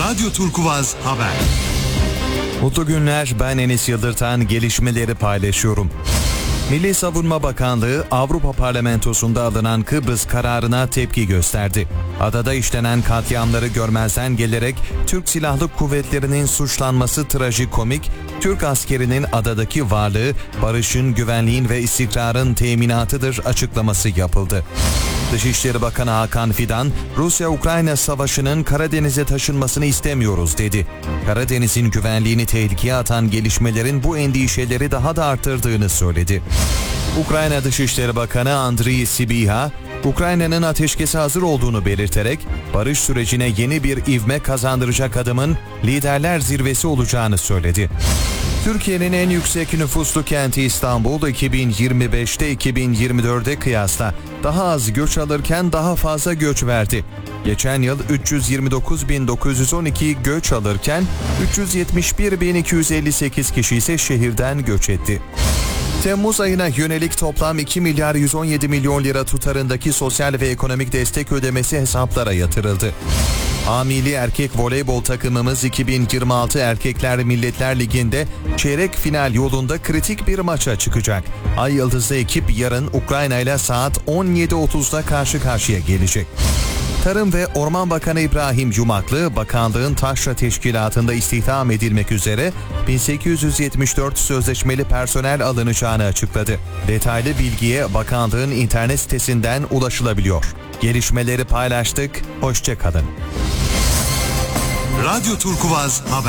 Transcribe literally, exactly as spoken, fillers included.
Radyo Turkuvaz Haber. Mutlu günler, ben Enis Yıldırtan, gelişmeleri paylaşıyorum. Milli Savunma Bakanlığı, Avrupa Parlamentosu'nda alınan Kıbrıs kararına tepki gösterdi. Adada işlenen katliamları görmezden gelerek Türk Silahlı Kuvvetleri'nin suçlanması trajikomik, Türk askerinin adadaki varlığı barışın, güvenliğin ve istikrarın teminatıdır açıklaması yapıldı. Dışişleri Bakanı Hakan Fidan, Rusya-Ukrayna savaşının Karadeniz'e taşınmasını istemiyoruz dedi. Karadeniz'in güvenliğini tehlikeye atan gelişmelerin bu endişeleri daha da arttırdığını söyledi. Ukrayna Dışişleri Bakanı Andriy Sybiha, Ukrayna'nın ateşkese hazır olduğunu belirterek barış sürecine yeni bir ivme kazandıracak adımın liderler zirvesi olacağını söyledi. Türkiye'nin en yüksek nüfuslu kenti İstanbul, iki bin yirmi beşte iki bin yirmi dörde kıyasla daha az göç alırken daha fazla göç verdi. Geçen yıl üç yüz yirmi dokuz bin dokuz yüz on iki göç alırken üç yüz yetmiş bir bin iki yüz elli sekiz kişi ise şehirden göç etti. Temmuz ayına yönelik toplam iki milyar yüz on yedi milyon lira tutarındaki sosyal ve ekonomik destek ödemesi hesaplara yatırıldı. A Milli Erkek Voleybol takımımız iki bin yirmi altı Erkekler Milletler Ligi'nde çeyrek final yolunda kritik bir maça çıkacak. Ay Yıldızlı ekip yarın Ukrayna ile saat on yedi otuzda karşı karşıya gelecek. Tarım ve Orman Bakanı İbrahim Yumaklı, bakanlığın taşra teşkilatında istihdam edilmek üzere bin sekiz yüz yetmiş dört sözleşmeli personel alınacağını açıkladı. Detaylı bilgiye bakanlığın internet sitesinden ulaşılabiliyor. Gelişmeleri paylaştık, hoşça kalın. Radyo Turkuvaz Haber.